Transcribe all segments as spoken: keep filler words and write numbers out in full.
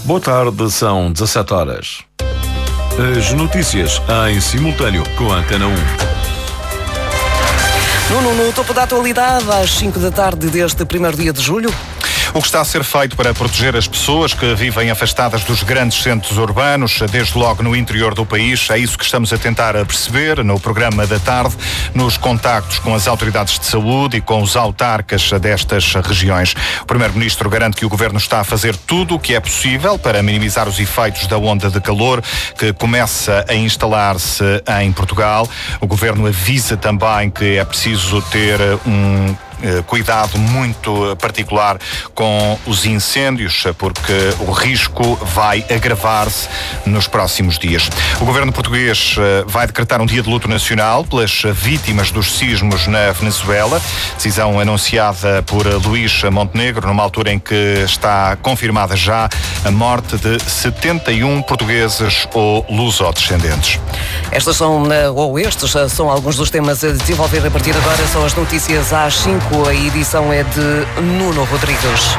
Boa tarde, são dezassete horas. As notícias em simultâneo com a Antena um. Nuno, no topo da atualidade, às cinco da tarde deste primeiro dia de julho. O que está a ser feito para proteger as pessoas que vivem afastadas dos grandes centros urbanos, desde logo no interior do país, é isso que estamos a tentar perceber no programa da tarde, nos contactos com as autoridades de saúde e com os autarcas destas regiões. O Primeiro-Ministro garante que o Governo está a fazer tudo o que é possível para minimizar os efeitos da onda de calor que começa a instalar-se em Portugal. O Governo avisa também que é preciso ter um cuidado muito particular com os incêndios, porque o risco vai agravar-se nos próximos dias. O governo português vai decretar um dia de luto nacional pelas vítimas dos sismos na Venezuela, decisão anunciada por Luís Montenegro, numa altura em que está confirmada já a morte de setenta e um portugueses ou lusodescendentes. Estas são, ou estes, são alguns dos temas a desenvolver a partir de agora. São as notícias às cinco. A edição é de Nuno Rodrigues.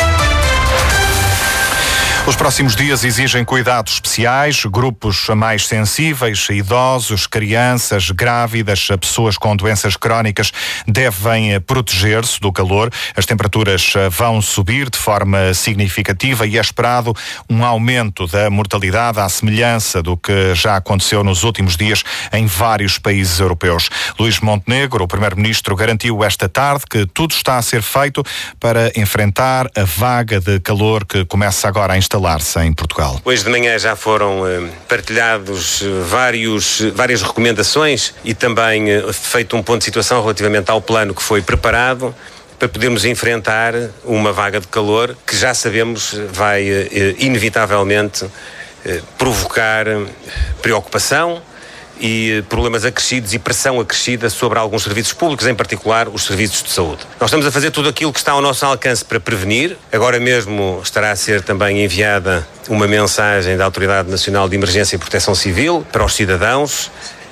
Os próximos dias exigem cuidados especiais, grupos mais sensíveis, idosos, crianças, grávidas, pessoas com doenças crónicas devem proteger-se do calor. As temperaturas vão subir de forma significativa e é esperado um aumento da mortalidade à semelhança do que já aconteceu nos últimos dias em vários países europeus. Luís Montenegro, o Primeiro-Ministro, garantiu esta tarde que tudo está a ser feito para enfrentar a vaga de calor que começa agora a instalar instalar-se em Portugal. Hoje de manhã já foram eh, partilhados vários, várias recomendações e também eh, feito um ponto de situação relativamente ao plano que foi preparado para podermos enfrentar uma vaga de calor que já sabemos vai eh, inevitavelmente eh, provocar preocupação e problemas acrescidos e pressão acrescida sobre alguns serviços públicos, em particular os serviços de saúde. Nós estamos a fazer tudo aquilo que está ao nosso alcance para prevenir. Agora mesmo estará a ser também enviada uma mensagem da Autoridade Nacional de Emergência e Proteção Civil para os cidadãos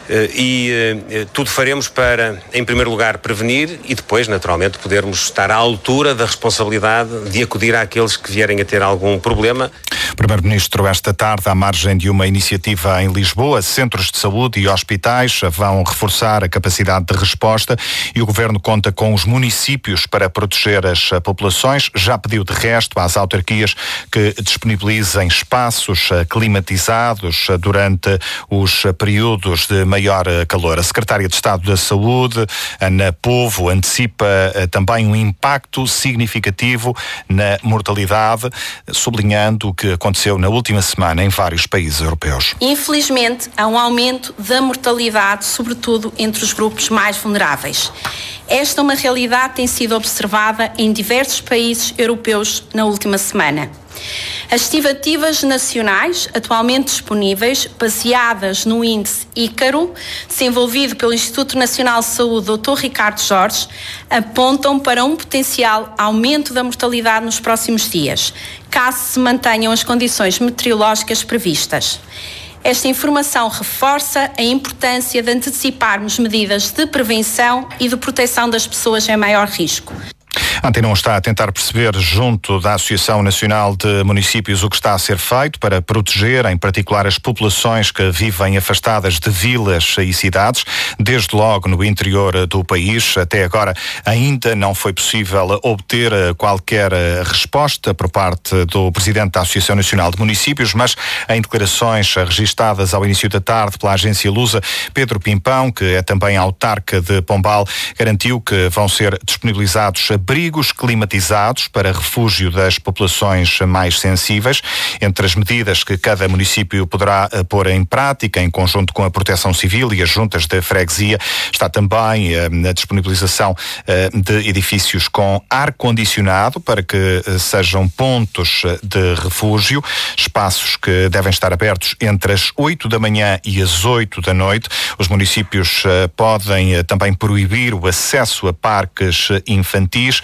e tudo faremos para, em primeiro lugar, prevenir e depois, naturalmente, podermos estar à altura da responsabilidade de acudir àqueles que vierem a ter algum problema. O Primeiro-Ministro, esta tarde, à margem de uma iniciativa em Lisboa, centros de saúde e hospitais vão reforçar a capacidade de resposta e o Governo conta com os municípios para proteger as populações. Já pediu, de resto, às autarquias que disponibilizem espaços climatizados durante os períodos de maior calor. A Secretária de Estado da Saúde, Ana Povo, antecipa também um impacto significativo na mortalidade, sublinhando o que aconteceu na última semana em vários países europeus. Infelizmente, há um aumento da mortalidade, sobretudo entre os grupos mais vulneráveis. Esta é uma realidade que tem sido observada em diversos países europeus na última semana. As estimativas nacionais atualmente disponíveis, baseadas no índice Ícaro, desenvolvido pelo Instituto Nacional de Saúde, doutor Ricardo Jorge, apontam para um potencial aumento da mortalidade nos próximos dias, caso se mantenham as condições meteorológicas previstas. Esta informação reforça a importância de anteciparmos medidas de prevenção e de proteção das pessoas em maior risco. A Antena um está a tentar perceber, junto da Associação Nacional de Municípios, o que está a ser feito para proteger, em particular, as populações que vivem afastadas de vilas e cidades, desde logo no interior do país. Até agora ainda não foi possível obter qualquer resposta por parte do Presidente da Associação Nacional de Municípios, mas em declarações registadas ao início da tarde pela agência Lusa, Pedro Pimpão, que é também autarca de Pombal, garantiu que vão ser disponibilizados abrigos climatizados para refúgio das populações mais sensíveis. Entre as medidas que cada município poderá pôr em prática, em conjunto com a Proteção Civil e as juntas de freguesia, está também a disponibilização de edifícios com ar-condicionado para que sejam pontos de refúgio, espaços que devem estar abertos entre as oito da manhã e as oito da noite. Os municípios podem também proibir o acesso a parques infantis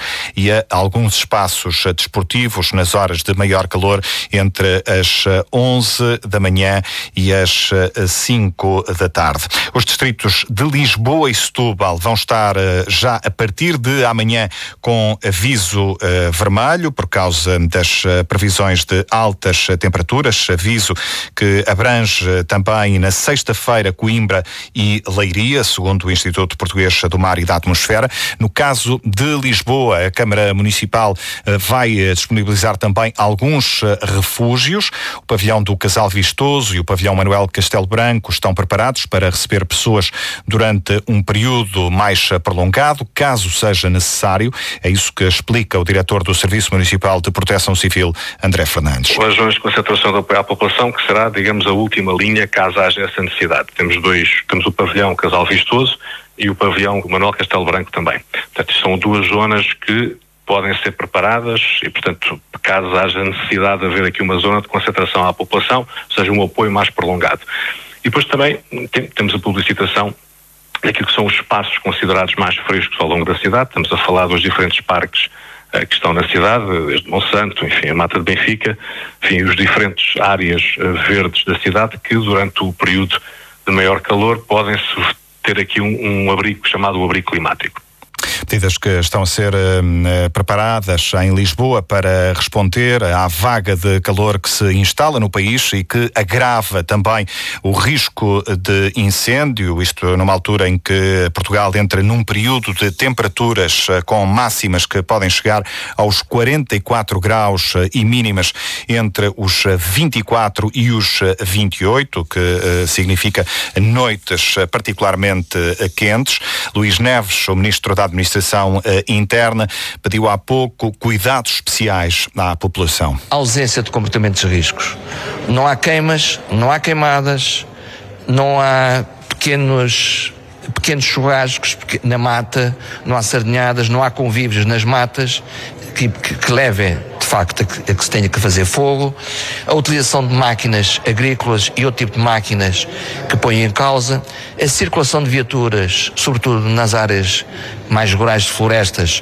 e a alguns espaços desportivos nas horas de maior calor entre as onze da manhã e as cinco da tarde. Os distritos de Lisboa e Setúbal vão estar já a partir de amanhã com aviso vermelho por causa das previsões de altas temperaturas, aviso que abrange também na sexta-feira Coimbra e Leiria, segundo o Instituto Português do Mar e da Atmosfera. No caso de Lisboa, a Câmara Municipal vai disponibilizar também alguns refúgios. O pavilhão do Casal Vistoso e o pavilhão Manuel Castelo Branco estão preparados para receber pessoas durante um período mais prolongado, caso seja necessário. É isso que explica o diretor do Serviço Municipal de Proteção Civil, André Fernandes. As zonas de concentração de apoio à população, que será, digamos, a última linha caso haja essa necessidade. Temos dois, temos o pavilhão Casal Vistoso e o pavilhão Manuel Castelo Branco também. Portanto, são duas zonas que podem ser preparadas e, portanto, caso haja necessidade de haver aqui uma zona de concentração à população, ou seja, um apoio mais prolongado. E depois também tem, temos a publicitação daquilo que são os espaços considerados mais frescos ao longo da cidade. Estamos a falar dos diferentes parques uh, que estão na cidade, desde Monsanto, enfim, a Mata de Benfica, enfim, os diferentes áreas uh, verdes da cidade que durante o período de maior calor podem ter aqui um, um abrigo chamado o abrigo climático. Medidas que estão a ser uh, preparadas em Lisboa para responder à vaga de calor que se instala no país e que agrava também o risco de incêndio, isto numa altura em que Portugal entra num período de temperaturas uh, com máximas que podem chegar aos quarenta e quatro graus uh, e mínimas entre os vinte e quatro e os vinte e oito, que uh, significa noites particularmente uh, quentes. Luís Neves, o Ministro da Administração Interna, pediu há pouco cuidados especiais à população. A ausência de comportamentos de riscos. Não há queimas, não há queimadas, não há pequenos, pequenos churrascos na mata, não há sardinhadas, não há convívios nas matas que, que, que levem, de facto, a que, a que se tenha que fazer fogo. A utilização de máquinas agrícolas e outro tipo de máquinas que põem em causa. A circulação de viaturas, sobretudo nas áreas mais rurais de florestas,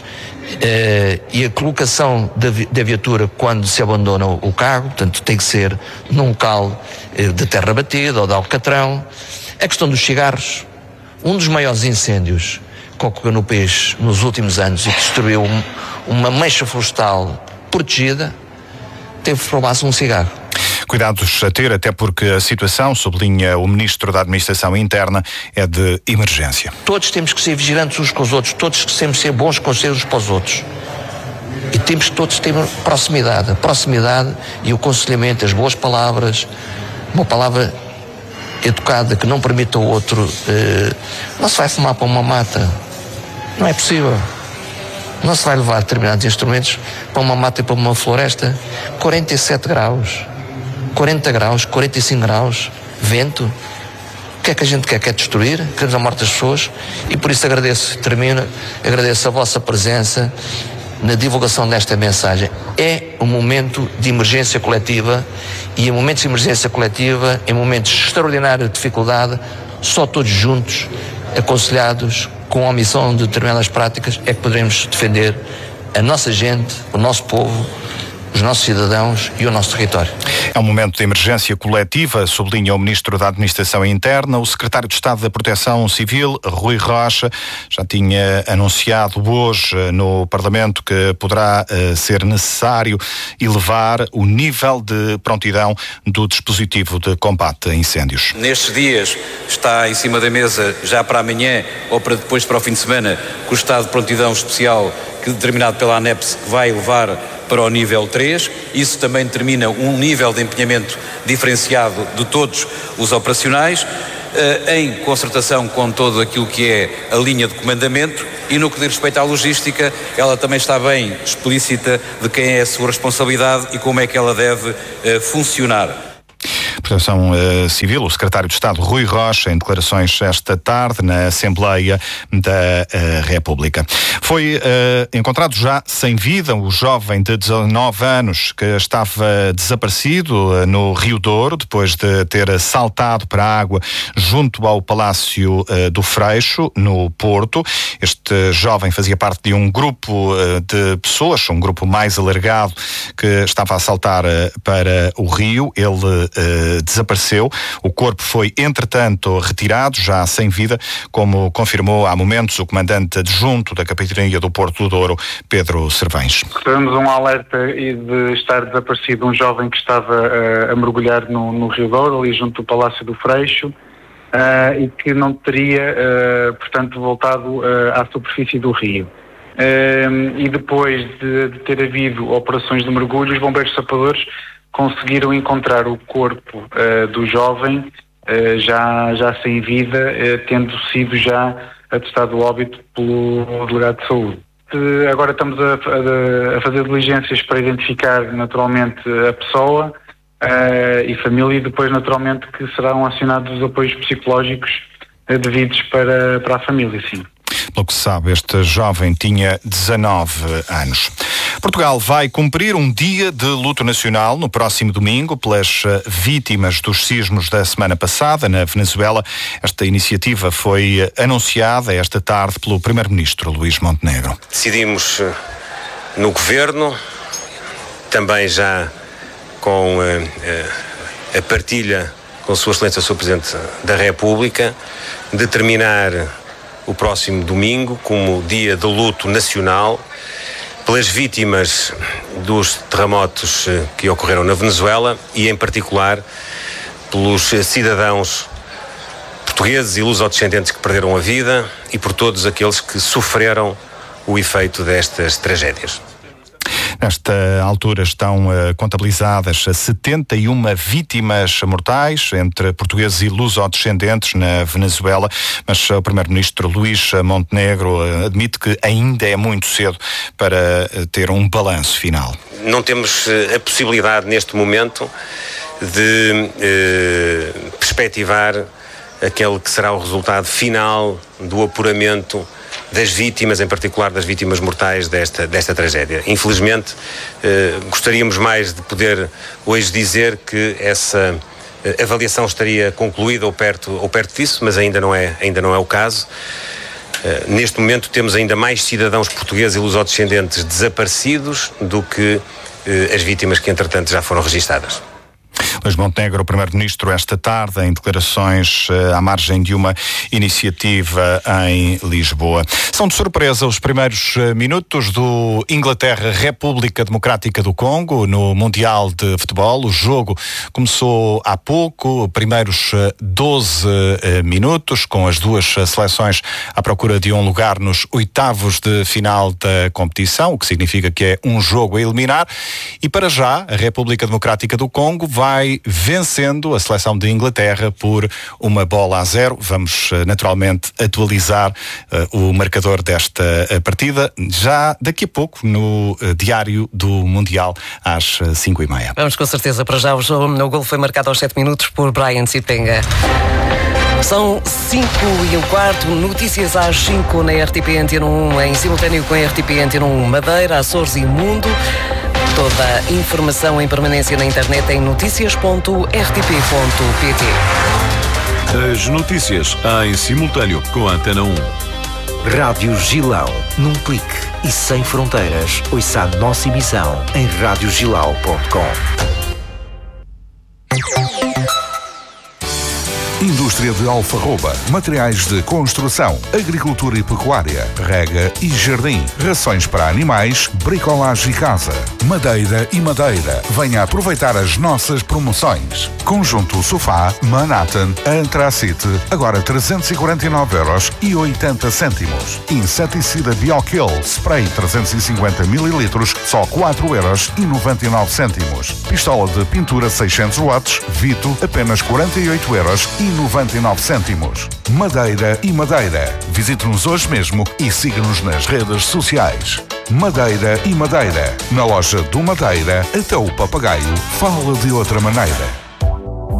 eh, e a colocação da, da viatura quando se abandona o, o carro, portanto tem que ser num local eh, de terra batida ou de alcatrão. A questão dos cigarros, um dos maiores incêndios que ocorreu no país nos últimos anos e que destruiu um, uma mancha florestal protegida, teve que formar-se um cigarro. Cuidados a ter, até porque a situação, sublinha o Ministro da Administração Interna, é de emergência. Todos temos que ser vigilantes uns com os outros, todos temos que ser bons conselhos para os outros. E temos que todos ter proximidade. A proximidade e o aconselhamento, as boas palavras, uma palavra educada que não permita ao outro. Eh, não se vai fumar para uma mata. Não é possível. Não se vai levar determinados instrumentos para uma mata e para uma floresta. quarenta e sete graus. quarenta graus, quarenta e cinco graus, vento. O que é que a gente quer? Quer destruir? Queremos a morte das pessoas? E por isso agradeço, termino, agradeço a vossa presença na divulgação desta mensagem. É um momento de emergência coletiva e em momentos de emergência coletiva, em momentos de extraordinária dificuldade, só todos juntos, aconselhados, com a omissão de determinadas práticas, é que poderemos defender a nossa gente, o nosso povo, os nossos cidadãos e o nosso território. É um momento de emergência coletiva, sublinha o Ministro da Administração Interna. O Secretário de Estado da Proteção Civil, Rui Rocha, já tinha anunciado hoje no Parlamento que poderá uh, ser necessário elevar o nível de prontidão do dispositivo de combate a incêndios. Nestes dias está em cima da mesa, já para amanhã ou para depois, para o fim de semana, com o estado de prontidão especial que determinado pela ANEPS, que vai levar para o nível três. Isso também determina um nível de empenhamento diferenciado de todos os operacionais, em concertação com todo aquilo que é a linha de comandamento, e no que diz respeito à logística, ela também está bem explícita de quem é a sua responsabilidade e como é que ela deve funcionar. Proteção uh, Civil, o secretário de Estado Rui Rocha, em declarações esta tarde na Assembleia da uh, República. Foi uh, encontrado já sem vida o jovem de dezanove anos que estava desaparecido uh, no Rio Douro, depois de ter saltado para a água junto ao Palácio uh, do Freixo, no Porto. Este jovem fazia parte de um grupo uh, de pessoas, um grupo mais alargado, que estava a saltar uh, para o rio. Ele uh, desapareceu. O corpo foi, entretanto, retirado, já sem vida, como confirmou há momentos o comandante adjunto da Capitania do Porto do Douro, Pedro Cervães. Recebemos um alerta de estar desaparecido um jovem que estava uh, a mergulhar no, no Rio Douro, ali junto do Palácio do Freixo, uh, e que não teria, uh, portanto, voltado uh, à superfície do rio. Uh, e depois de, de ter havido operações de mergulho, os bombeiros sapadores conseguiram encontrar o corpo uh, do jovem uh, já, já sem vida, uh, tendo sido já atestado óbito pelo delegado de saúde. Uh, agora estamos a, a, a fazer diligências para identificar naturalmente a pessoa uh, e família, e depois naturalmente que serão acionados os apoios psicológicos uh, devidos para, para a família, sim. Pelo que se sabe, este jovem tinha dezanove anos. Portugal vai cumprir um dia de luto nacional no próximo domingo pelas vítimas dos sismos da semana passada na Venezuela. Esta iniciativa foi anunciada esta tarde pelo primeiro-ministro Luís Montenegro. Decidimos no Governo, também já com a partilha com Sua Excelência o senhor Presidente da República, determinar o próximo domingo como dia de luto nacional pelas vítimas dos terremotos que ocorreram na Venezuela e, em particular, pelos cidadãos portugueses e lusodescendentes que perderam a vida e por todos aqueles que sofreram o efeito destas tragédias. Nesta altura estão uh, contabilizadas setenta e uma vítimas mortais entre portugueses e lusodescendentes na Venezuela, mas o primeiro-ministro Luís Montenegro uh, admite que ainda é muito cedo para uh, ter um balanço final. Não temos uh, a possibilidade neste momento de uh, perspectivar aquele que será o resultado final do apuramento das vítimas, em particular das vítimas mortais desta, desta tragédia. Infelizmente, eh, gostaríamos mais de poder hoje dizer que essa eh, avaliação estaria concluída ou perto, ou perto disso, mas ainda não é, ainda não é o caso. Eh, neste momento temos ainda mais cidadãos portugueses e lusodescendentes desaparecidos do que eh, as vítimas que, entretanto, já foram registadas. Luís Montenegro, o primeiro-ministro, esta tarde, em declarações uh, à margem de uma iniciativa em Lisboa. São de surpresa os primeiros uh, minutos do Inglaterra-República Democrática do Congo no Mundial de Futebol. O jogo começou há pouco, primeiros uh, doze uh, minutos, com as duas uh, seleções à procura de um lugar nos oitavos de final da competição, o que significa que é um jogo a eliminar. E para já, a República Democrática do Congo vai vencendo a seleção de Inglaterra por uma bola a zero. Vamos naturalmente atualizar uh, o marcador desta uh, partida já daqui a pouco no uh, Diário do Mundial às uh, cinco e meia. Vamos com certeza para já. O, jogo, o golo foi marcado aos sete minutos por Brian Sipenga. São cinco e um quarto, notícias às cinco na R T P Antena um, em simultâneo com a R T P Antena um Madeira, Açores e Mundo. Toda a informação em permanência na internet em notícias ponto r t p ponto p t. As notícias em simultâneo com a Antena um. Rádio Gilão, num clique e sem fronteiras. Ouça a nossa emissão em rádio gilau ponto com. Indústria de alfarroba, materiais de construção, agricultura e pecuária, rega e jardim, rações para animais, bricolagem e casa, madeira e madeira. Venha aproveitar as nossas promoções. Conjunto sofá Manhattan Antracite, agora trezentos e quarenta e nove euros e oitenta cêntimos. Inseticida Biokill, spray trezentos e cinquenta mililitros, só quatro euros e noventa e nove cêntimos. Pistola de pintura seiscentos watts, Vito, apenas quarenta e oito euros e noventa e nove cêntimos. Madeira e madeira. Visite-nos hoje mesmo e siga-nos nas redes sociais. Madeira e madeira. Na loja do Madeira, até o papagaio fala de outra maneira.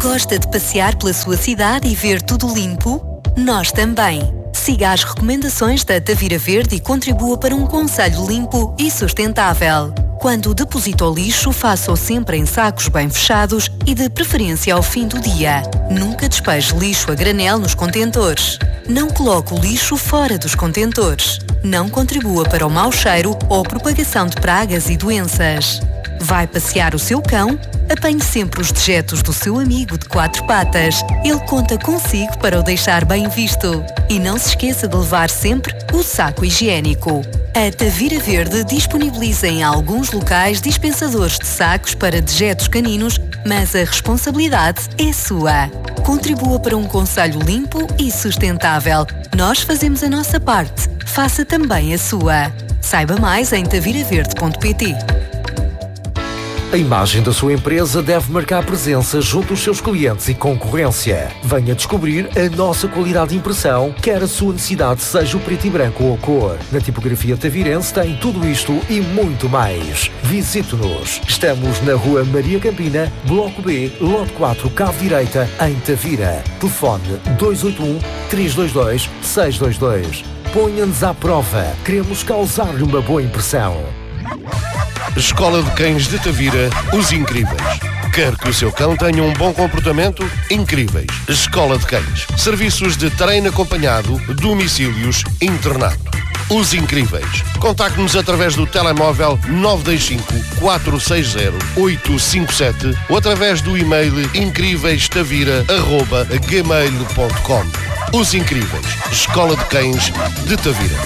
gosta de passear pela sua cidade e ver tudo limpo? Nós também. Siga as recomendações da Tavira Verde e contribua para um concelho limpo e sustentável. Quando deposita o lixo, faça-o sempre em sacos bem fechados e de preferência ao fim do dia. Nunca despeje lixo a granel nos contentores. Não coloque o lixo fora dos contentores. Não contribua para o mau cheiro ou propagação de pragas e doenças. Vai passear o seu cão? Apanhe sempre os dejetos do seu amigo de quatro patas. Ele conta consigo para o deixar bem visto. E não se esqueça de levar sempre o saco higiênico. A Tavira Verde disponibiliza em alguns locais dispensadores de sacos para dejetos caninos, mas a responsabilidade é sua. Contribua para um concelho limpo e sustentável. Nós fazemos a nossa parte. Faça também a sua. Saiba mais em tavira verde ponto pt. A imagem da sua empresa deve marcar presença junto aos seus clientes e concorrência. Venha descobrir a nossa qualidade de impressão, quer a sua necessidade seja o preto e branco ou a cor. Na tipografia tavirense tem tudo isto e muito mais. Visite-nos. Estamos na Rua Maria Campina, Bloco B, Lote quatro, Cave Direita, em Tavira. Telefone dois oito um, três dois dois, seis dois dois. Ponha-nos à prova. Queremos causar-lhe uma boa impressão. Escola de Cães de Tavira, os Incríveis. Quer que o seu cão tenha um bom comportamento? Incríveis. Escola de Cães. Serviços de treino acompanhado, domicílios, internato. Os Incríveis. Contacte-nos através do telemóvel nove dois cinco, quatro seis zero, oito cinco sete ou através do e-mail incríveis-tavira arroba gmail ponto com. Os Incríveis. Escola de Cães de Tavira.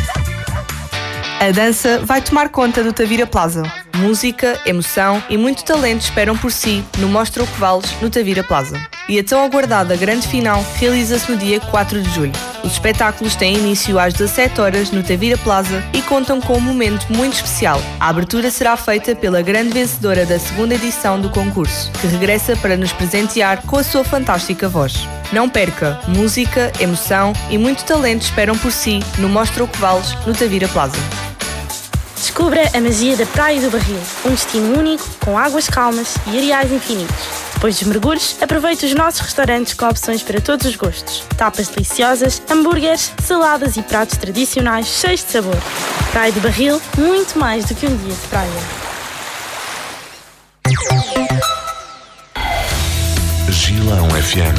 A dança vai tomar conta do Tavira Plaza. Música, emoção e muito talento esperam por si no Mostra o que Vales, no Tavira Plaza. E a tão aguardada grande final realiza-se no dia quatro de julho. Os espetáculos têm início às dezassete horas no Tavira Plaza e contam com um momento muito especial. A abertura será feita pela grande vencedora da segunda edição do concurso, que regressa para nos presentear com a sua fantástica voz. Não perca! Música, emoção e muito talento esperam por si no Mostra o que Vales, no Tavira Plaza. Descubra a magia da Praia do Barril, um destino único, com águas calmas e areais infinitos. Depois dos mergulhos, aproveite os nossos restaurantes com opções para todos os gostos. Tapas deliciosas, hambúrgueres, saladas e pratos tradicionais cheios de sabor. Praia do Barril, muito mais do que um dia de praia. Gilão F M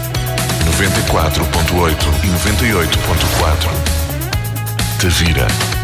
noventa e quatro ponto oito e noventa e oito ponto quatro. Tavira.